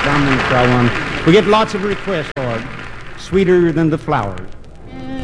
Down in the try one. We get lots of requests for it. Sweeter than the flowers.